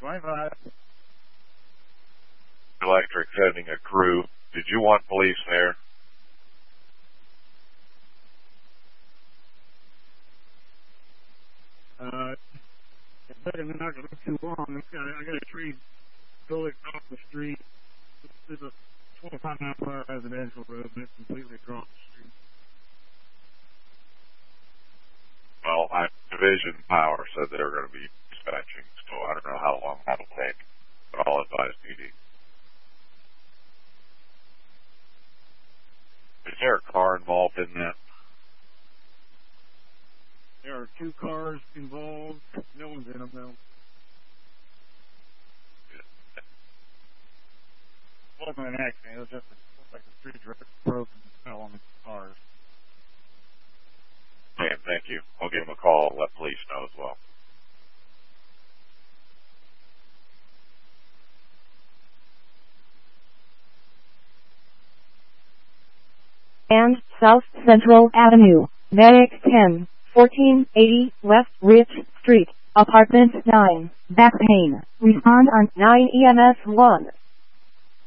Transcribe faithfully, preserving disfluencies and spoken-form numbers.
twenty-five. Electric sending a crew. Did you want police there? Uh, it's better than not going to look too long. I got, I got a tree totally across the street. There's a twenty-five mile per hour residential road, and it's completely across the street. Well, I, Division Power said they were going to be dispatching, so I don't know how long that'll take, but I'll advise P D. Is there a car involved in that? There are two cars involved. No one's in them, though. It wasn't an accident. It was just a, like the street broke and fell on the cars. Man, thank you. I'll give them a call and let police know as well. And South Central Avenue, Medic ten, fourteen eighty West Rich Street, Apartment nine, back pain. Respond on nine E M S one.